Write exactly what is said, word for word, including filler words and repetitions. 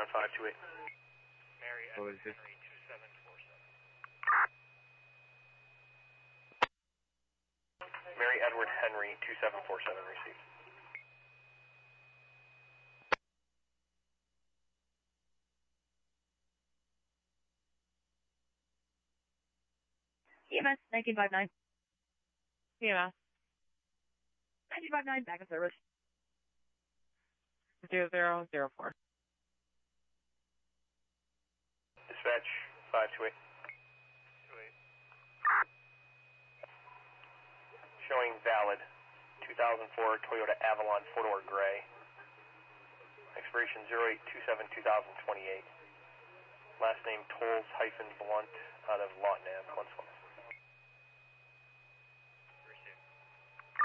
on five two eight. Mary What Edward was it? Henry two seven four seven. Mary Edward Henry two seven four seven received. E M S nineteen fifty-nine. E M S. nineteen fifty-nine, back in service. Zero zero zero four. Dispatch five two eight. two eight. Showing valid two thousand four Toyota Avalon four-door gray. Expiration zero eight two seven two thousand twenty-eight. Last name Tolles hyphen Blunt out of Lawton Ave, Huntsville.